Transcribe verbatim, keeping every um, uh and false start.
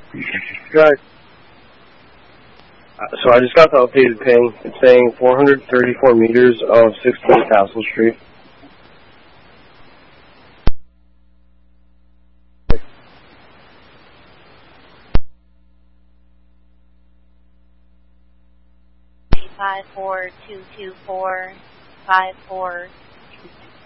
Right. Uh, so I just got the updated ping. It's saying four hundred thirty-four meters of sixteen Castle Street. Five four two two four five four